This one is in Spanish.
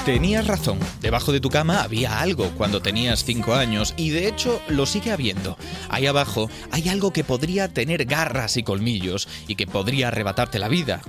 Tenías razón, debajo de tu cama había algo cuando tenías 5 años y de hecho lo sigue habiendo. Ahí abajo hay algo que podría tener garras y colmillos y que podría arrebatarte la vida.